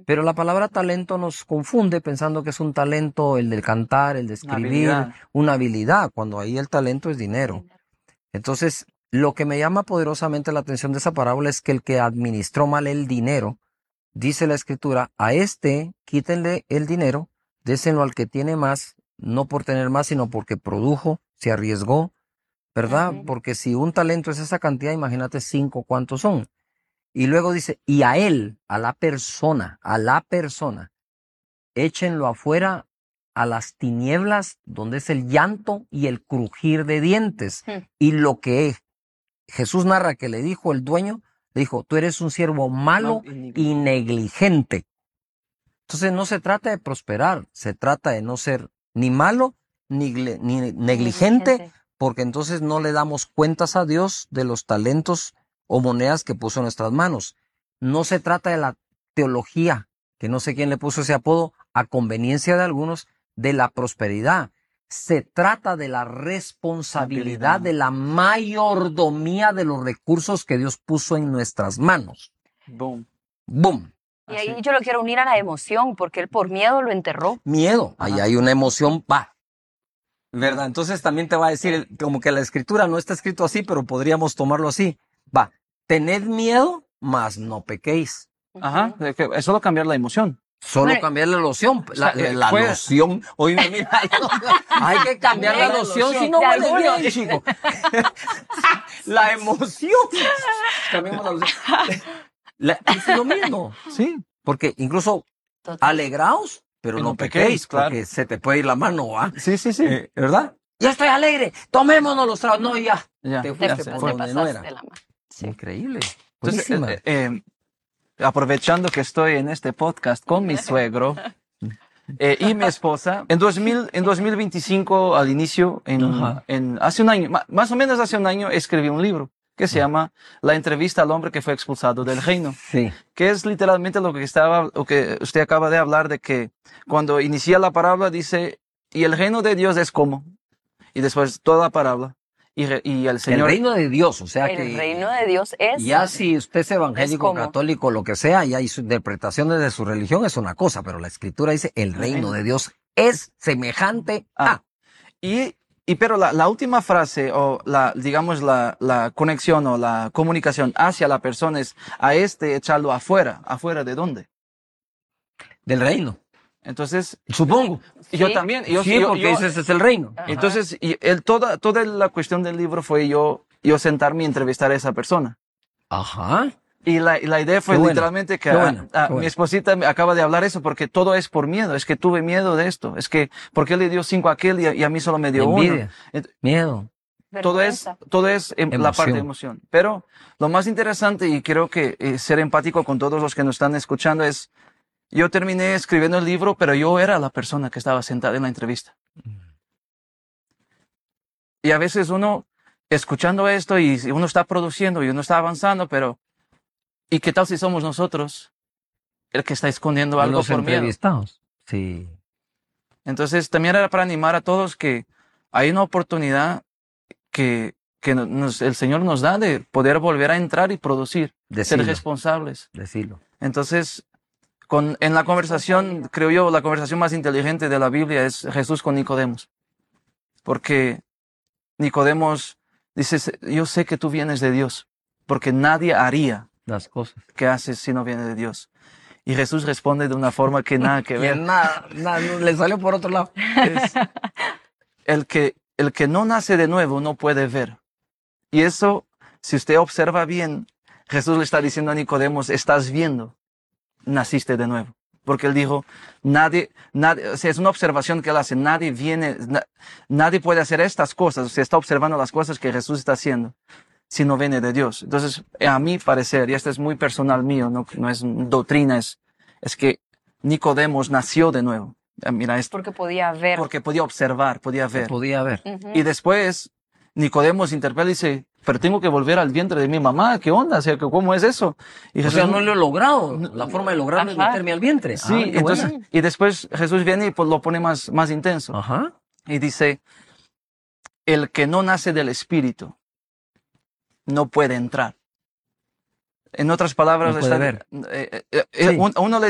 Pero la palabra talento nos confunde pensando que es un talento el del cantar, el de escribir, una habilidad, cuando ahí el talento es dinero. Entonces, lo que me llama poderosamente la atención de esa parábola es que el que administró mal el dinero, dice la Escritura, a este quítenle el dinero, désenlo al que tiene más, no por tener más, sino porque produjo, se arriesgó, ¿verdad? Porque si un talento es esa cantidad, imagínate 5, ¿cuántos son? Y luego dice, y a él, a la persona, échenlo afuera a las tinieblas, donde es el llanto y el crujir de dientes. Y lo que Jesús narra que le dijo el dueño, le dijo, tú eres un siervo malo y negligente. Entonces no se trata de prosperar, se trata de no ser ni malo ni negligente, porque entonces no le damos cuentas a Dios de los talentos o monedas que puso en nuestras manos. No se trata de la teología, que no sé quién le puso ese apodo, a conveniencia de algunos, de la prosperidad. Se trata de la responsabilidad de la mayordomía de los recursos que Dios puso en nuestras manos. Boom. Boom. Y ahí yo lo quiero unir a la emoción, porque él por miedo lo enterró. Miedo, ahí hay una emoción, ¿verdad? Entonces también te va a decir, como que la Escritura no está escrito así, pero podríamos tomarlo así. Tened miedo, mas no pequéis. Ajá, es solo cambiar la emoción. Solo cambiar la loción, la loción. Oye, mira, hay que cambiar la loción, si no vale bien, chico. La emoción. Cambiamos la loción. Es lo mismo. Sí. Porque incluso alegraos, pero no pequéis, claro. Porque se te puede ir la mano, ¿ah? Sí. ¿Verdad? Ya estoy alegre, tomémonos los tragos. No, ya. Te fuiste por donde no era. Sí. Increíble. Entonces, aprovechando que estoy en este podcast con mi suegro y mi esposa, en 2025, al inicio, hace un año, más o menos hace un año, escribí un libro que se llama La entrevista al hombre que fue expulsado del reino. Sí. Que es literalmente lo que usted acaba de hablar, de que cuando inicia la parábola dice, y el reino de Dios es como, y después toda la parábola. Y el Señor. El reino de Dios, o sea el reino de Dios es. Ya si usted es evangélico, católico, lo que sea, ya y su interpretación de su religión es una cosa, pero la Escritura dice el reino de Dios es semejante a. Pero la última frase, o digamos la conexión o la comunicación hacia la persona es a echarlo afuera. ¿Afuera de dónde? Del reino. Entonces, supongo. Yo también. Porque ese es el reino. Ajá. Entonces, toda la cuestión del libro fue yo sentarme y entrevistar a esa persona. Ajá. Y la idea fue literalmente que mi esposita me acaba de hablar eso, porque todo es por miedo. Es que tuve miedo de esto. Es que, ¿por qué le dio 5 a aquel y a mí solo me dio envidia, 1? Miedo. Todo es la parte de emoción. Pero lo más interesante, y creo que ser empático con todos los que nos están escuchando, es, yo terminé escribiendo el libro, pero yo era la persona que estaba sentada en la entrevista. Y a veces uno, escuchando esto, y uno está produciendo y uno está avanzando, pero ¿y qué tal si somos nosotros el que está escondiendo algo por miedo? Sí. Entonces, también era para animar a todos que hay una oportunidad que el Señor nos da de poder volver a entrar y producir, ser responsables. Decirlo. Entonces, en la conversación, creo yo, la conversación más inteligente de la Biblia es Jesús con Nicodemos. Porque Nicodemos dice, yo sé que tú vienes de Dios, porque nadie haría las cosas que haces si no viene de Dios. Y Jesús responde de una forma que nada que ver. nada, le salió por otro lado. El que no nace de nuevo no puede ver. Y eso, si usted observa bien, Jesús le está diciendo a Nicodemos, estás viendo, naciste de nuevo. Porque él dijo, nadie, o sea, es una observación que él hace, nadie puede hacer estas cosas, usted está observando las cosas que Jesús está haciendo, si no viene de Dios. Entonces, a mi parecer, y esto es muy personal mío, no es doctrina, es que Nicodemos nació de nuevo. Mira esto. Porque podía ver. Porque podía observar, podía ver. Y después, Nicodemos interpela y dice, pero tengo que volver al vientre de mi mamá, ¿qué onda? O sea, ¿cómo es eso? Y Jesús, no lo he logrado. La forma de lograrlo es meterme al vientre. Sí, entonces, y después Jesús viene y pues lo pone más intenso. Ajá. Y dice, el que no nace del Espíritu no puede entrar. En otras palabras, no puede ver. Uno le